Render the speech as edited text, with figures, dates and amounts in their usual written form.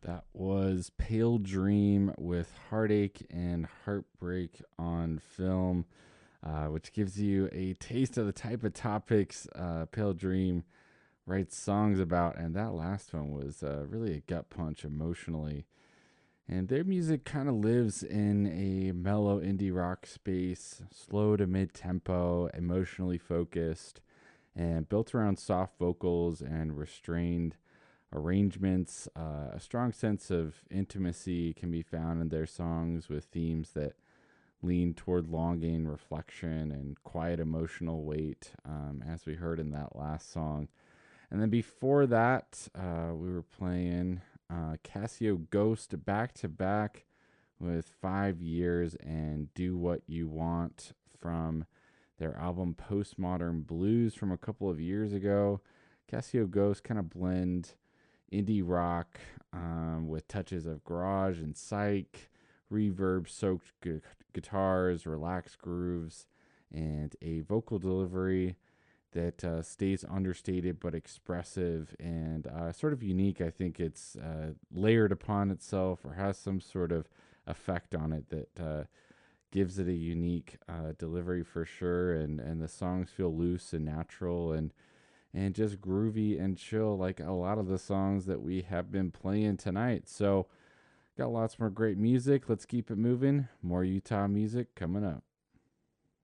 That was Pale Dream with Heartache and Heartbreak on Film, which gives you a taste of the type of topics Pale Dream writes songs about. And that last one was really a gut punch emotionally. And their music kind of lives in a mellow indie rock space, slow to mid tempo, emotionally focused, and built around soft vocals and restrained arrangements. A strong sense of intimacy can be found in their songs with themes that lean toward longing, reflection, and quiet emotional weight, as we heard in that last song. And then before that, we were playing Casio Ghost back to back with 5 Years and Do What You Want from their album Postmodern Blues from a couple of years ago. Casio Ghost kind of blend indie rock with touches of garage and psych, reverb soaked guitars, relaxed grooves, and a vocal delivery that stays understated but expressive and sort of unique. I think it's layered upon itself or has some sort of effect on it that gives it a unique delivery for sure. And the songs feel loose and natural and just groovy and chill, like a lot of the songs that we have been playing tonight. So, got lots more great music. Let's keep it moving. More Utah music coming up.